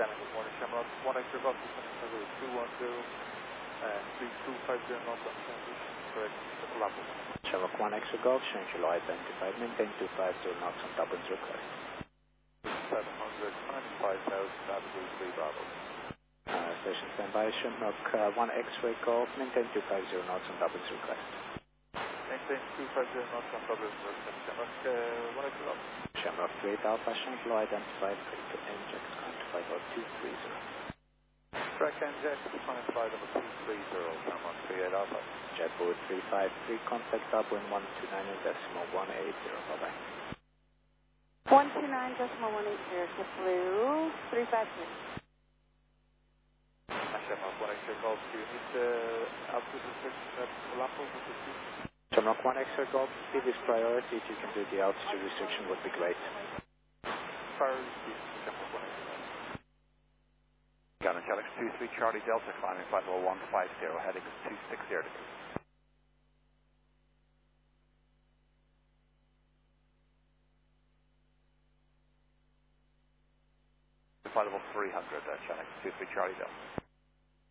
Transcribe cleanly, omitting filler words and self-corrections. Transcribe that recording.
good morning, Shamrock. 1 extra golf, 210 and 3250 knots on transition, correct, triple apple. Shamrock 1 extra golf, change your identified, maintain 250 knots on Dublin's request. 795,000, Avenue 3 Bravo. Station standby, Shamrock 1 X-ray golf, maintain 250 knots on Dublin's request. Maintain 250 knots on Dublin's request, Shamrock 1 extra golf. Shamrock 3 Alpha, Shamrock identified, free to inject, quantified about 230. Track inject, final flight number 230, Shamrock 38 Alpha. JetBlue 353, contact Dublin 129.180, bye-bye. 129.180, JetBlue 353. Shamrock 1 extra golf, do you need altitude restriction at Colombo with the speed? Shamrock 1 extra golf, speed is priority. If you can do the altitude restriction would be great. Priority speed, Shamrock 1 extra golf. Gunner Chelix 23 Charlie Delta, climbing flight level 150, heading 260 degrees. Flight level 300, Chelix 23 Charlie Delta.